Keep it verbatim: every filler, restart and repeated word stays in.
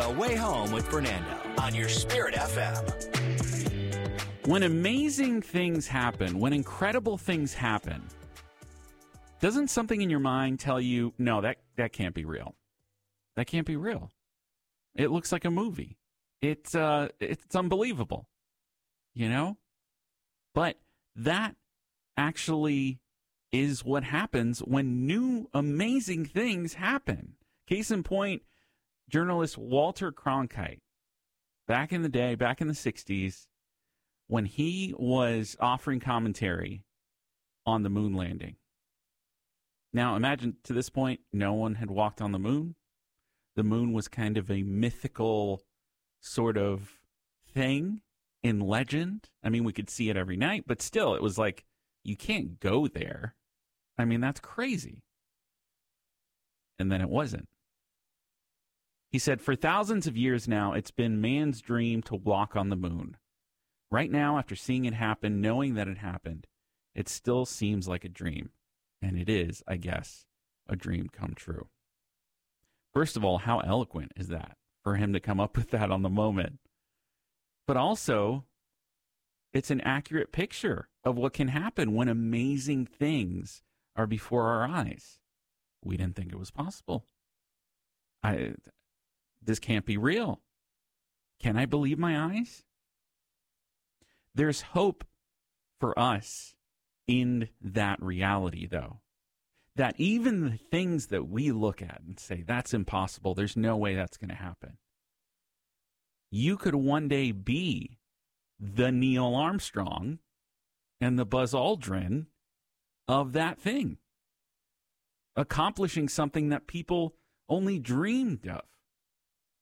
The Way Home with Fernando on your Spirit F M. When amazing things happen, when incredible things happen, doesn't something in your mind tell you, no, that, that can't be real? That can't be real. It looks like a movie. It's uh, it's unbelievable, you know? But that actually is what happens when new amazing things happen. Case in point, journalist Walter Cronkite, back in the day, back in the sixties, when he was offering commentary on the moon landing. Now, imagine to this point, no one had walked on the moon. The moon was kind of a mythical sort of thing in legend. I mean, we could see it every night, but still, it was like, you can't go there. I mean, that's crazy. And then it wasn't. He said, for thousands of years now, it's been man's dream to walk on the moon. Right now, after seeing it happen, knowing that it happened, it still seems like a dream. And it is, I guess, a dream come true. First of all, how eloquent is that for him to come up with that on the moment? But also, it's an accurate picture of what can happen when amazing things are before our eyes. We didn't think it was possible. I, this can't be real. Can I believe my eyes? There's hope for us in that reality, though. That even the things that we look at and say, that's impossible, there's no way that's going to happen. You could one day be the Neil Armstrong and the Buzz Aldrin of that thing, accomplishing something that people only dreamed of.